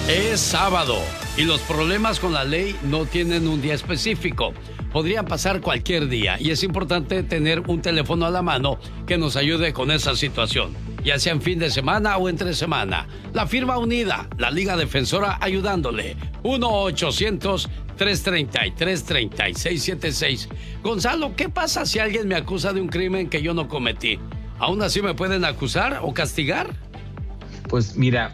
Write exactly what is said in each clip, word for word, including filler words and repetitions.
Es sábado y los problemas con la ley no tienen un día específico. Podrían pasar cualquier día y es importante tener un teléfono a la mano que nos ayude con esa situación, ya sea en fin de semana o entre semana. La firma unida, la Liga Defensora, ayudándole. uno ochocientos, tres treinta y tres, treinta y seis setenta y seis. Gonzalo, ¿qué pasa si alguien me acusa de un crimen que yo no cometí? ¿Aún así me pueden acusar o castigar? Pues mira,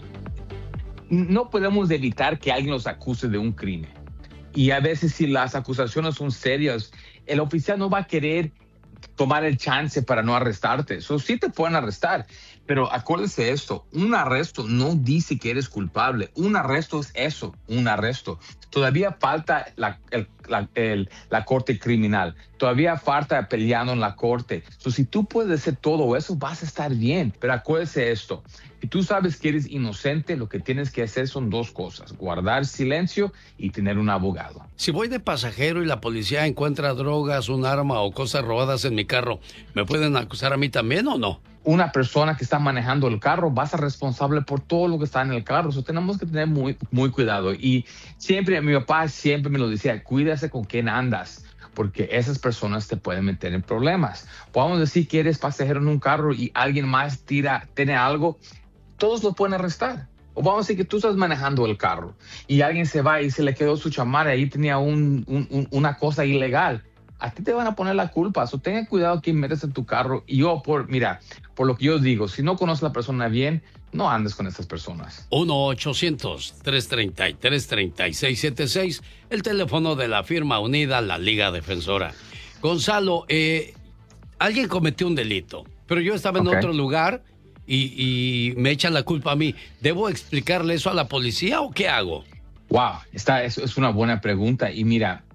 no podemos evitar que alguien los acuse de un crimen. Y a veces si las acusaciones son serias, el oficial no va a querer tomar el chance para no arrestarte. Eso sí te pueden arrestar, pero acuérdese esto, un arresto no dice que eres culpable. Un arresto es eso, un arresto. Todavía falta la, el, la, el, la corte criminal. Todavía falta peleando en la corte. So, si tú puedes hacer todo eso, vas a estar bien. Pero acuérdese esto, si tú sabes que eres inocente, lo que tienes que hacer son dos cosas: guardar silencio y tener un abogado. Si voy de pasajero y la policía encuentra drogas, un arma o cosas robadas en mi carro, ¿me pueden acusar a mí también o no? Una persona que está manejando el carro va a ser responsable por todo lo que está en el carro. So, tenemos que tener muy, muy cuidado. Y siempre, mi papá siempre me lo decía, cuídate con quién andas, porque esas personas te pueden meter en problemas. Podemos decir que eres pasajero en un carro y alguien más tira, tiene algo, todos lo pueden arrestar. O vamos a decir que tú estás manejando el carro y alguien se va y se le quedó su chamarra y ahí tenía un, un, un, una cosa ilegal. A ti te van a poner la culpa. So, tenga cuidado quién metes en tu carro. Y yo, por, mira, por lo que yo digo, si no conoces a la persona bien, no andes con estas personas. uno ochocientos, tres treinta y tres, treinta y seis setenta y seis, el teléfono de la firma unida, la Liga Defensora. Gonzalo, eh, alguien cometió un delito, pero yo estaba en okay. otro lugar y, y me echan la culpa a mí. ¿Debo explicarle eso a la policía o qué hago? Wow, esta es, es una buena pregunta. Y mira,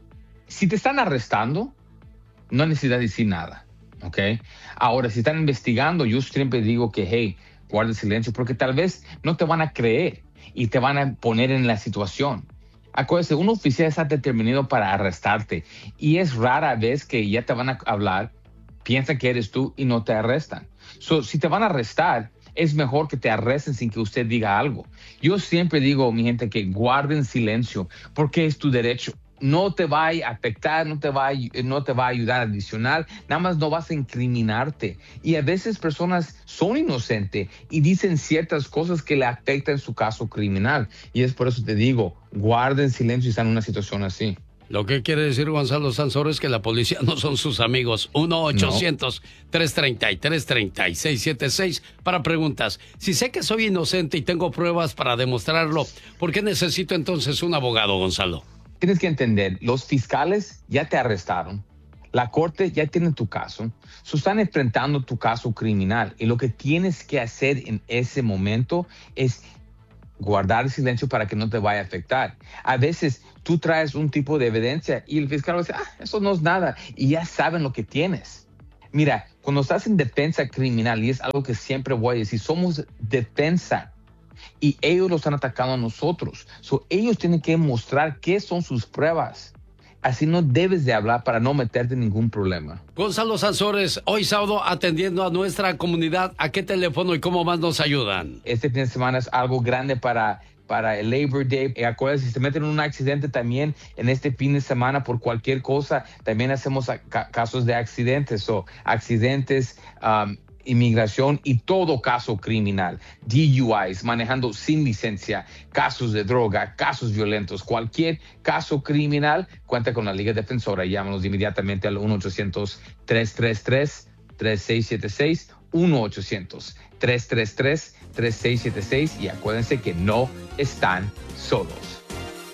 si te están arrestando, no hay necesidad de decir nada, ¿ok? Ahora, si están investigando, yo siempre digo que, hey, guarda silencio, porque tal vez no te van a creer y te van a poner en la situación. Acuérdate, un oficial está determinado para arrestarte y es rara vez que ya te van a hablar, piensan que eres tú y no te arrestan. So, si te van a arrestar, es mejor que te arresten sin que usted diga algo. Yo siempre digo, mi gente, que guarden silencio porque es tu derecho. No te va a afectar, no te va a, no te va a ayudar adicional, nada más no vas a incriminarte. Y a veces personas son inocentes y dicen ciertas cosas que le afectan su caso criminal. Y es por eso te digo, guarden silencio si están en una situación así. Lo que quiere decir Gonzalo Sansoro es que la policía no son sus amigos. uno ochocientos, tres treinta y tres, treinta y seis setenta y seis para preguntas. Si sé que soy inocente y tengo pruebas para demostrarlo, ¿por qué necesito entonces un abogado, Gonzalo? Tienes que entender, los fiscales ya te arrestaron, la corte ya tiene tu caso, so están enfrentando tu caso criminal y lo que tienes que hacer en ese momento es guardar silencio para que no te vaya a afectar. A veces tú traes un tipo de evidencia y el fiscal va a decir, ah, eso no es nada, y ya saben lo que tienes. Mira, cuando estás en defensa criminal, y es algo que siempre voy a decir, somos defensa. Y ellos los están atacando a nosotros. So, ellos tienen que mostrar qué son sus pruebas. Así no debes de hablar para no meterte en ningún problema. Gonzalo Sansores, hoy sábado atendiendo a nuestra comunidad. ¿A qué teléfono y cómo más nos ayudan? Este fin de semana es algo grande para, para el Labor Day. Y acuérdense, si se meten en un accidente también en este fin de semana por cualquier cosa, también hacemos ca- casos de accidentes o accidentes, um, inmigración y todo caso criminal, D U Is, manejando sin licencia, casos de droga, casos violentos, cualquier caso criminal, cuenta con la Liga Defensora. Llámanos inmediatamente al uno ochocientos, tres tres tres, tres seis siete seis, uno ochocientos, tres tres tres, tres seis siete seis y acuérdense que no están solos.